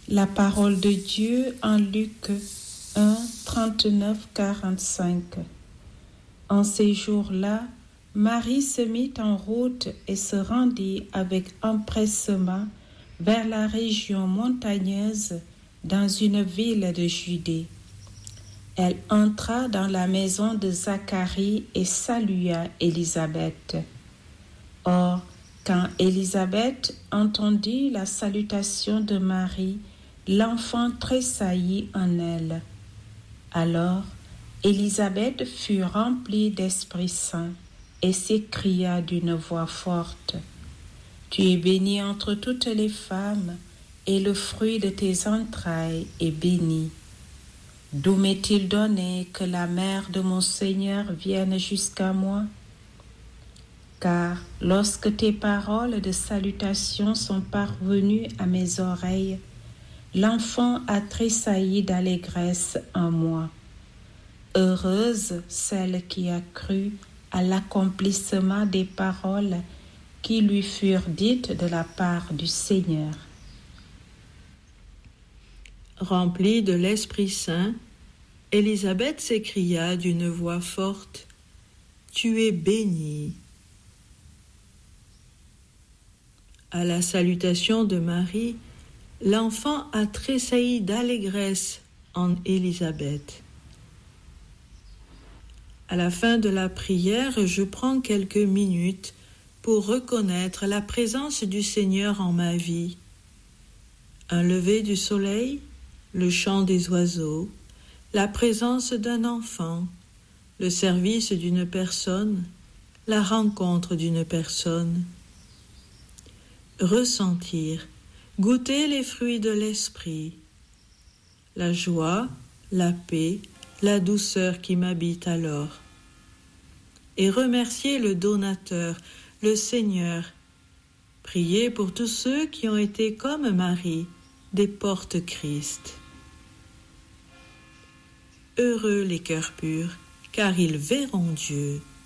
La parole de Dieu en Luc 1, 39-45. En ces jours-là, Marie se mit en route et se rendit avec empressement vers la région montagneuse dans une ville de Judée. Elle entra dans la maison de Zacharie et salua Élisabeth. Or, quand Élisabeth entendit la salutation de Marie, l'enfant tressaillit en elle. Alors, Élisabeth fut remplie d'Esprit Saint et s'écria d'une voix forte: « Tu es bénie entre toutes les femmes, et le fruit de tes entrailles est béni. D'où m'est-il donné que la mère de mon Seigneur vienne jusqu'à moi? Car lorsque tes paroles de salutation sont parvenues à mes oreilles, l'enfant a tressailli d'allégresse en moi. Heureuse celle qui a cru à l'accomplissement des paroles qui lui furent dites de la part du Seigneur. » Remplie de l'Esprit Saint, Élisabeth s'écria d'une voix forte: « Tu es bénie. » À la salutation de Marie, l'enfant a tressailli d'allégresse en Élisabeth. À la fin de la prière, je prends quelques minutes pour reconnaître la présence du Seigneur en ma vie. Un lever du soleil, le chant des oiseaux, la présence d'un enfant, le service d'une personne, la rencontre d'une personne. Ressentir, goûter les fruits de l'esprit, la joie, la paix, la douceur qui m'habite alors. Et remercier le donateur, le Seigneur. Prier pour tous ceux qui ont été comme Marie, des portes Christ. Heureux les cœurs purs, car ils verront Dieu.